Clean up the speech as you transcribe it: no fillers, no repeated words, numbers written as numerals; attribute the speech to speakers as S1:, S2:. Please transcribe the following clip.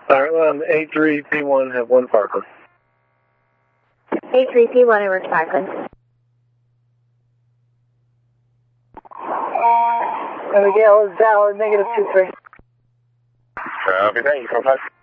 S1: Alright, A3P1 have 1 Parkland.
S2: A3P1 over Parkland.
S3: Miguel is valid, -23.
S1: Okay, thank you, contact.